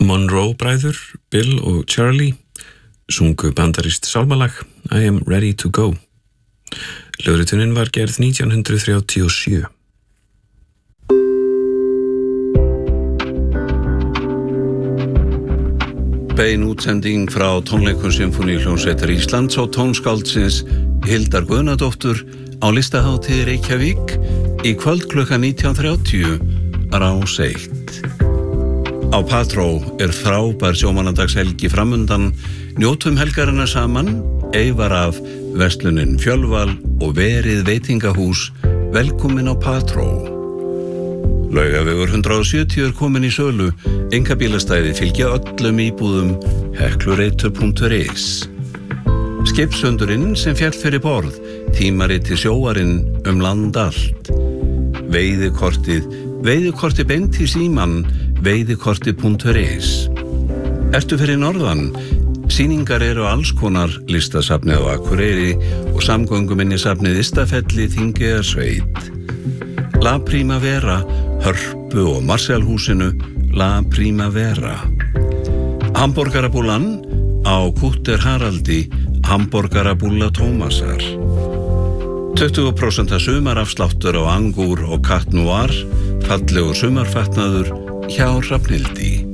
Monroe bræður, Bill og Charlie, sungu bandarískt sálmalag I am ready to go. Hljóðritunin var gerð 1937. Bein útsending frá tónleikum Sinfóníuhljómsveitar Íslands og tónskáldsins Hildar Guðnadóttur á listahátíð Reykjavík í kvöld klukkan 19:30 Rás 1. Á Patró frábær sjómannadagshelgi framundan, njótum helgarinnar saman, Eyvar af verslunin Fjölval og Verið veitingahús, velkomin á Patró. Laugavegur 170 komin í sölu, einkabílastæði fylgja öllum íbúðum, heklureitur.is. Skipshundurinn sem féll fyrir borð, tímariti sjóarinn land allt. Veiðikorti beint í síman, veiðikorti.is. Ertu fyrir norðan? Sýningar eru alls konar, listasafnið á Akureyri og samgönguminjasafnið Istafelli Þingeyjarsveit. La Primavera, Hörpu og Marshallhúsinu, La Primavera. Hamborgarabúlan á Kútter Haraldi, Hamborgarabúla Tómasar. 20% sumarafsláttur á Angúr og Cat Noir, fallegur sumarfatnaður hjá Hrafnhildi.